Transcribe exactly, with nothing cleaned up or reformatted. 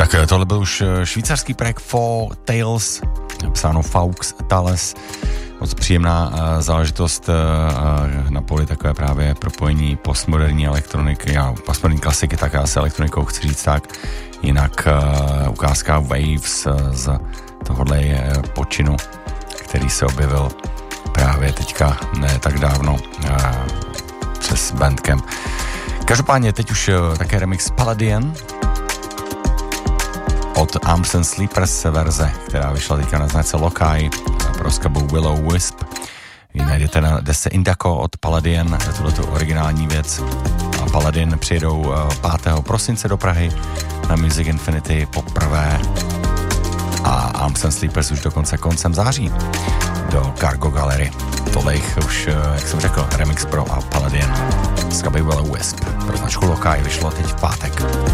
Tak tohle byl už švýcarský projekt Four Tales, psáno Faux Tales. Moc příjemná uh, záležitost uh, na poli takové právě propojení postmoderní elektroniky, já postmoderní klasiky, tak já se elektronikou chci říct tak. Jinak uh, ukázka Waves uh, z tohohle je počinu, který se objevil právě teďka ne tak dávno uh, přes Bandcamp. Každopádně teď už uh, také remix Palladian od Arms and Sleepers verze, která vyšla teďka na značce Lokai pro skabu Willow Wisp. Vy najdete na desce Indako od Palladian, tuhletu originální věc. A Palladian přijedou pátého prosince do Prahy na Music Infinity poprvé a Arms and Sleepers už dokonce koncem září do Cargo Gallery. Tohle jich už, jak jsem řekl, remix pro Palladian z skaby Willow Wisp. Pro značku Lokai vyšlo teď v pátek.